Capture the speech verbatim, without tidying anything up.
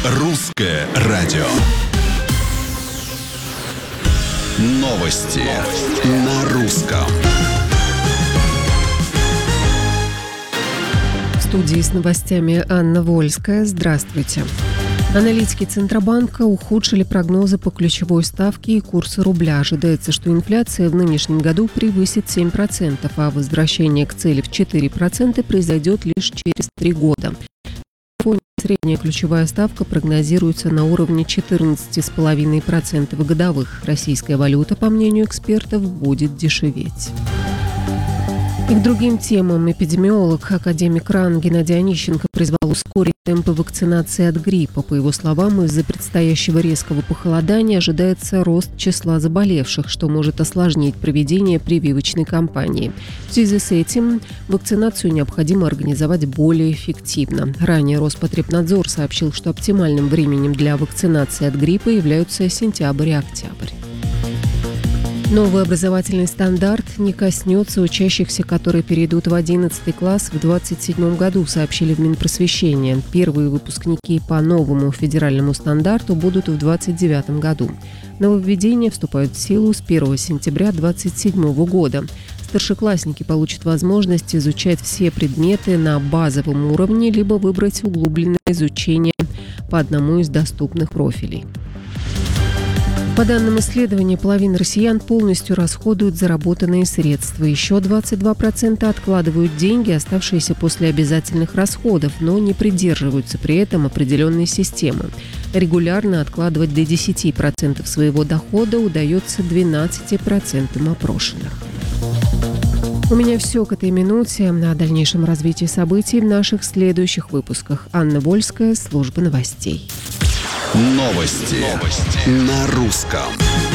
Русское радио. Новости, Новости. На русском. В студии с новостями Анна Вольская. Здравствуйте. Аналитики Центробанка ухудшили прогнозы по ключевой ставке и курсу рубля. Ожидается, что инфляция в нынешнем году превысит семь процентов, а возвращение к цели в четыре процента произойдет лишь через три года. На фоне средняя ключевая ставка прогнозируется на уровне четырнадцать целых пять десятых процента годовых. Российская валюта, по мнению экспертов, будет дешеветь. И к другим темам. Эпидемиолог, академик РАН Геннадий Онищенко призвал ускорить темпы вакцинации от гриппа. По его словам, из-за предстоящего резкого похолодания ожидается рост числа заболевших, что может осложнить проведение прививочной кампании. В связи с этим вакцинацию необходимо организовать более эффективно. Ранее Роспотребнадзор сообщил, что оптимальным временем для вакцинации от гриппа являются сентябрь и октябрь. Новый образовательный стандарт не коснется учащихся, которые перейдут в одиннадцатый класс в двадцать седьмом году, сообщили в Минпросвещения. Первые выпускники по новому федеральному стандарту будут в двадцать девятом году. Нововведения вступают в силу с первого сентября двадцать седьмого года. Старшеклассники получат возможность изучать все предметы на базовом уровне, либо выбрать углубленное изучение по одному из доступных профилей. По данным исследования, половина россиян полностью расходуют заработанные средства. Еще двадцать два процента откладывают деньги, оставшиеся после обязательных расходов, но не придерживаются при этом определенной системы. Регулярно откладывать до десять процентов своего дохода удается двенадцати процентам опрошенных. У меня все к этой минуте. О дальнейшем развитии событий в наших следующих выпусках. Анна Вольская, служба новостей. Новости, Новости. На русском.